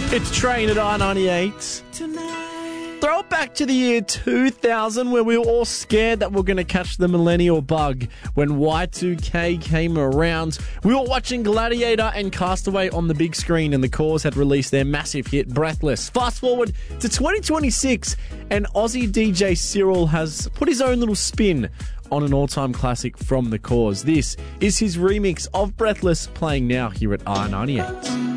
It's Train at I-98. Throw it back to the year 2000 where we were all scared that we're going to catch the millennial bug. When Y2K came around, we were watching Gladiator and Castaway on the big screen and the Corrs had released their massive hit, Breathless. Fast forward to 2026 and Aussie DJ Cyril has put his own little spin on an all-time classic from the Corrs. This is his remix of Breathless playing now here at I-98.